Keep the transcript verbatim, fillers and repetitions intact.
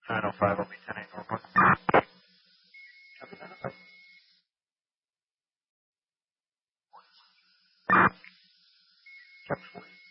nine oh five will be ten eight Norfolk. Copy that.